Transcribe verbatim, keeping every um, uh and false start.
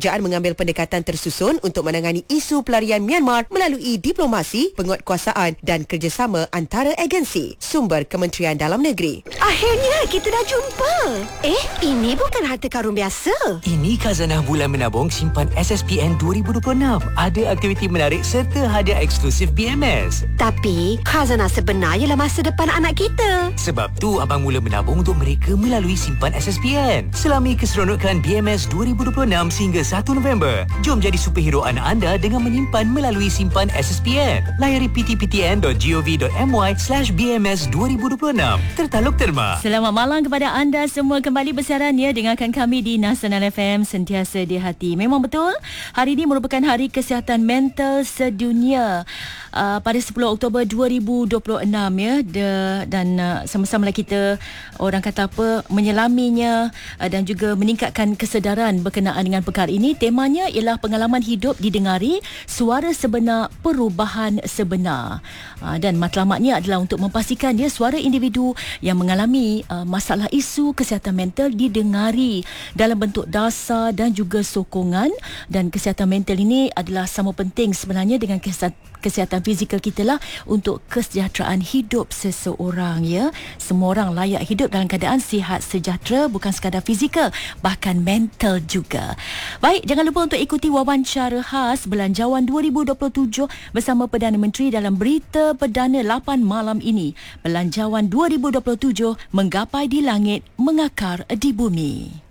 kerajaan mengambil pendekatan tersusun untuk menangani isu pelarian Myanmar melalui diplomasi, penguatkuasaan dan kerjasama antara agensi. Sumber Kementerian Dalam Negeri. Akhirnya kita dah jumpa. Eh, ini bukan harta karun biasa. Ini khazanah bulan menabung simpan S S P N dua ribu dua puluh enam. Ada aktiviti menarik serta hadiah eksklusif B M S. Tapi khazanah sebenar ialah masa depan anak kita. Sebab tu abang mula menabung untuk mereka melalui simpan S S P N. Selami keseronokan B M S dua ribu dua puluh enam sehingga satu November. Jom jadi superhero anak anda dengan menyimpan melalui simpan S S P N. Layari p t p t n dot gov dot m y slash b m s dua ribu dua puluh enam. Tertaluk terma. Selamat malam kepada anda semua, kembali bersiaran ya. Dengarkan kami di Nasional F M, sentiasa di hati. Memang betul, hari ini merupakan Hari Kesihatan Mental Sedunia. Uh, pada sepuluh Oktober dua ribu dua puluh enam ya. De, dan uh, sama-sama kita, orang kata apa, menyelaminya uh, dan juga meningkatkan kesedaran berkenaan dengan perkara ini. Temanya ialah pengalaman hidup didengari, suara sebenar, perubahan sebenar. Uh, dan matlamatnya adalah untuk memastikan ya suara individu yang mengalami uh, masalah isu kesihatan mental didengari dalam bentuk dasar dan juga sokongan. Dan kesihatan mental ini adalah sama penting sebenarnya dengan kesihatan kesihatan fizikal kita lah untuk kesejahteraan hidup seseorang ya. Semua orang layak hidup dalam keadaan sihat sejahtera, bukan sekadar fizikal, bahkan mental juga. Baik, jangan lupa untuk ikuti wawancara khas Belanjawan dua ribu dua puluh tujuh bersama Perdana Menteri dalam Berita Perdana lapan malam ini. Belanjawan dua ribu dua puluh tujuh, menggapai di langit, mengakar di bumi.